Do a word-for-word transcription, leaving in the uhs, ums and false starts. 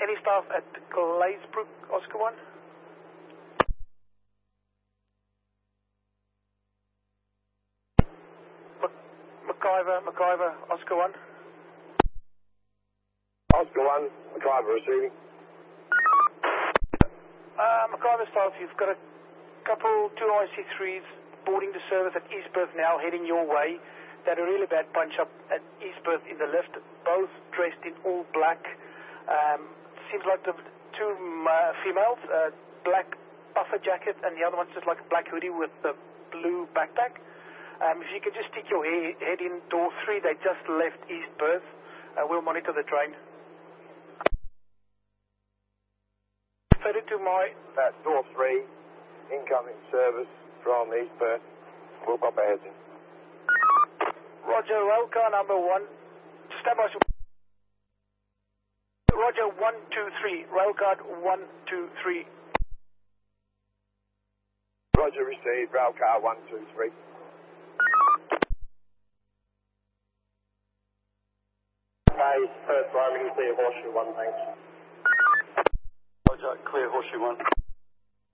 any staff at Glazebrook, Oscar one? McIver, McIver, Oscar one. Oscar one, McIver receiving. Uh, McIver staff, you've got a couple, two I C threes boarding the service at East Perth now, heading your way. They had a really bad punch-up at East Perth in the lift, both dressed in all black. Um, seems like the two uh, females, uh, black puffer jacket, and the other one's just like a black hoodie with the blue backpack. Um, if you could just stick your he head in door three, they just left East Perth. Uh, we'll monitor the train. Further to my... That's door three, incoming service from East Perth. We'll pop our heads in. Roger, railcar number one. Stand by. Roger, one, two, three. Railcar one, two, three. Roger, received. Railcar one, two, three. Hey, Perth driving, clear Horseshoe one, thanks. Roger, clear Horseshoe one.